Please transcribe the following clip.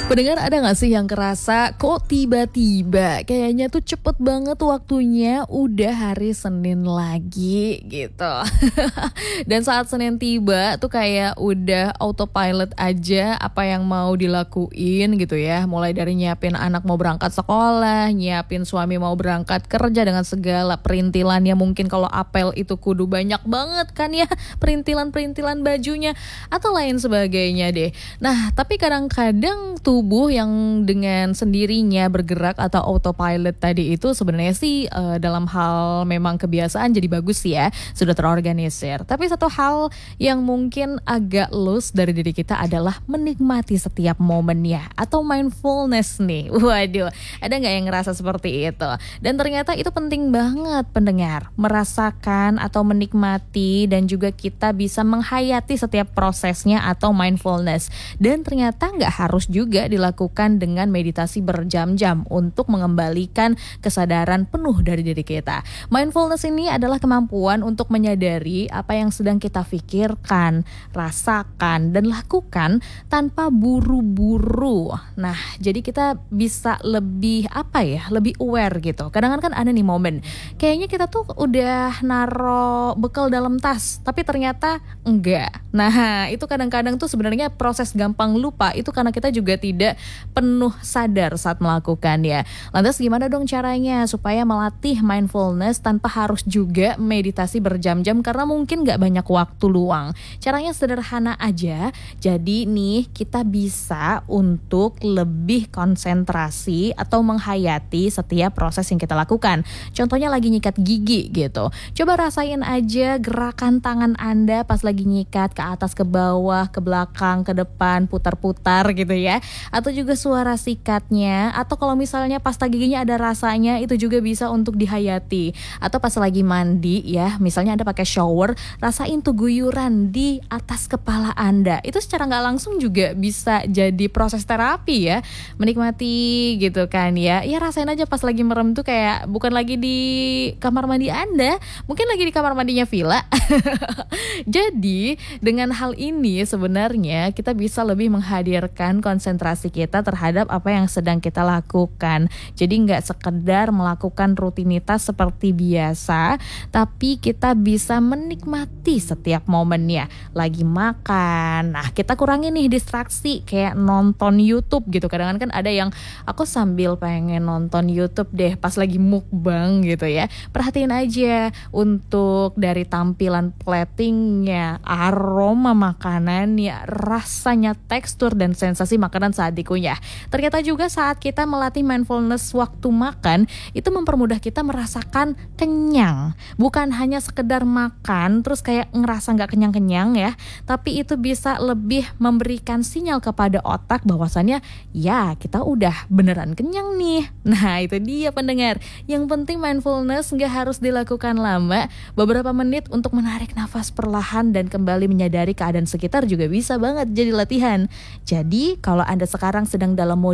Pendengar, ada gak sih yang kerasa kok tiba-tiba kayaknya tuh cepet banget waktunya udah hari Senin lagi gitu. Dan saat Senin tiba tuh kayak udah autopilot aja apa yang mau dilakuin gitu ya. Mulai dari nyiapin anak mau berangkat sekolah, nyiapin suami mau berangkat kerja dengan segala perintilannya. Mungkin kalau apel itu kudu banyak banget kan ya, perintilan-perintilan bajunya atau lain sebagainya deh. Nah, tapi kadang-kadang tubuh yang dengan sendirinya bergerak atau autopilot tadi itu sebenarnya sih dalam hal memang kebiasaan jadi bagus ya, sudah terorganisir. Tapi satu hal yang mungkin agak loose dari diri kita adalah menikmati setiap momennya atau mindfulness nih. Waduh, ada nggak yang ngerasa seperti itu? Dan ternyata itu penting banget pendengar, merasakan atau menikmati dan juga kita bisa menghayati setiap prosesnya atau mindfulness. Dan ternyata nggak harus juga dilakukan dengan meditasi berjam-jam untuk mengembalikan kesadaran penuh dari diri kita. Mindfulness ini adalah kemampuan untuk menyadari apa yang sedang kita pikirkan, rasakan, dan lakukan tanpa buru-buru. Nah, jadi kita bisa lebih lebih aware gitu. Kadang-kadang kan ada nih momen, kayaknya kita tuh udah naro bekal dalam tas, tapi ternyata enggak. Nah, itu kadang-kadang tuh sebenarnya proses gampang lupa itu karena kita juga tidak penuh sadar saat melakukannya. Lantas gimana dong caranya supaya melatih mindfulness tanpa harus juga meditasi berjam-jam karena mungkin gak banyak waktu luang. Caranya sederhana aja. Jadi nih kita bisa untuk lebih konsentrasi atau menghayati setiap proses yang kita lakukan. Contohnya lagi nyikat gigi gitu. Coba rasain aja gerakan tangan Anda pas lagi nyikat ke atas, ke bawah, ke belakang, ke depan, putar-putar gitu ya. Atau juga suara sikatnya, atau kalau misalnya pasta giginya ada rasanya, itu juga bisa untuk dihayati. Atau pas lagi mandi ya, misalnya Anda pakai shower, rasain tuh guyuran di atas kepala Anda. Itu secara nggak langsung juga bisa jadi proses terapi ya, menikmati gitu kan ya. Ya rasain aja pas lagi merem tuh kayak bukan lagi di kamar mandi Anda, mungkin lagi di kamar mandinya villa. Jadi dengan hal ini sebenarnya kita bisa lebih menghadirkan konsentrasi kita terhadap apa yang sedang kita lakukan. Jadi nggak sekedar melakukan rutinitas seperti biasa, tapi kita bisa menikmati setiap momennya. Lagi makan, nah kita kurangi nih distraksi kayak nonton YouTube gitu. Kadang-kadang kan ada yang aku sambil pengen nonton YouTube deh pas lagi mukbang gitu ya. Perhatiin aja untuk dari tampilan platingnya, aroma makanannya, rasanya, tekstur dan sensasi makanan saat dikunyah. Ternyata juga saat kita melatih mindfulness waktu makan, itu mempermudah kita merasakan kenyang. Bukan hanya sekedar makan terus kayak ngerasa gak kenyang-kenyang ya, tapi itu bisa lebih memberikan sinyal kepada otak bahwasannya ya kita udah beneran kenyang nih. Nah itu dia pendengar, yang penting mindfulness gak harus dilakukan lama, beberapa menit untuk menarik nafas perlahan dan kembali menyadari keadaan sekitar juga bisa banget jadi latihan. Jadi kalau Anda sekarang sedang dalam mode